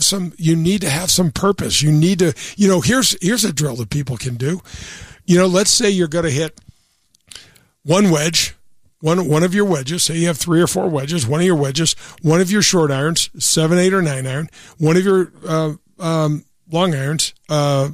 some purpose. You need to, here's a drill that people can do. Let's say you're going to hit one wedge, one of your wedges. Say you have 3 or 4 wedges, one of your wedges, one of your short irons, 7, 8, or 9 iron, one of your long irons, a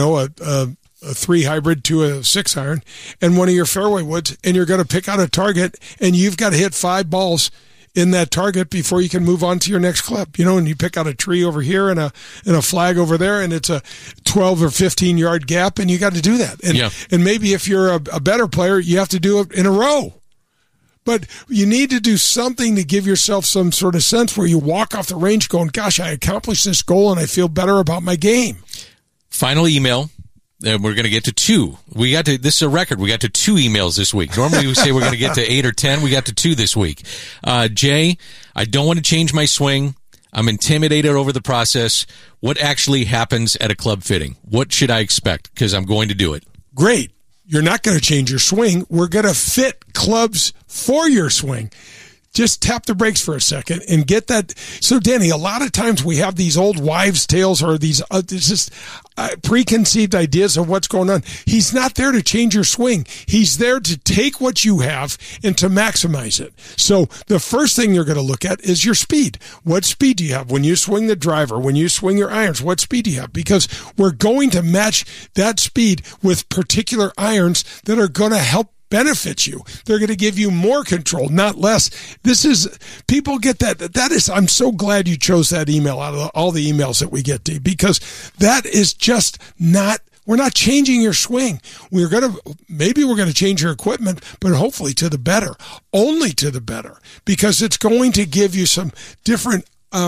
3 hybrid to a 6 iron, and one of your fairway woods, and you're going to pick out a target, and you've got to hit 5 balls in that target before you can move on to your next clip. And you pick out a tree over here and a flag over there, and it's a 12 or 15 yard gap, and you got to do that. And maybe if you're a better player, you have to do it in a row. But you need to do something to give yourself some sort of sense where you walk off the range going, gosh, I accomplished this goal and I feel better about my game. Final email. And we're going to get to 2. This is a record. We got to 2 emails this week. Normally we say we're going to get to 8 or 10. We got to 2 this week. Jay, I don't want to change my swing. I'm intimidated over the process. What actually happens at a club fitting? What should I expect? Because I'm going to do it. Great. You're not going to change your swing. We're going to fit clubs for your swing. Just tap the brakes for a second and get that. So, Danny, a lot of times we have these old wives' tales or these just preconceived ideas of what's going on. He's not there to change your swing. He's there to take what you have and to maximize it. So the first thing you're going to look at is your speed. What speed do you have when you swing the driver, when you swing your irons? What speed do you have? Because we're going to match that speed with particular irons that are going to help benefits you. They're going to give you more control, not less. People get that. That is, I'm so glad you chose that email out of all the emails that we get, Dave, because that is just not, we're not changing your swing. Maybe we're going to change your equipment, but hopefully to the better, only to the better, because it's going to give you some different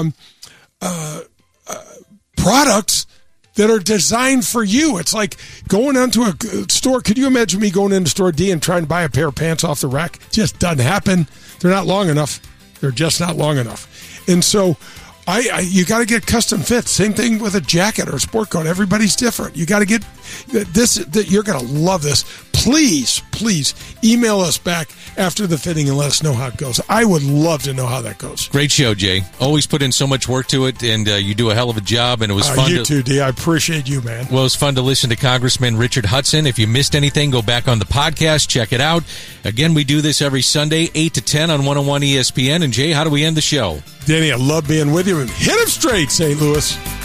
products that are designed for you. It's like going onto a store. Could you imagine me going into store D and trying to buy a pair of pants off the rack? Just doesn't happen. They're not long enough. They're just not long enough. And so you got to get custom fits. Same thing with a jacket or a sport coat. Everybody's different. You got to get this. You're going to love this. Please email us back after the fitting and let us know how it goes. I would love to know how that goes. Great show, Jay. Always put in so much work to it, and you do a hell of a job, and it was fun. You too, D. I appreciate you, man. Well, it was fun to listen to Congressman Richard Hudson. If you missed anything, go back on the podcast, check it out. Again, we do this every Sunday, 8 to 10 on 101 ESPN. And Jay, how do we end the show? Danny, I love being with you. And hit him straight, St. Louis.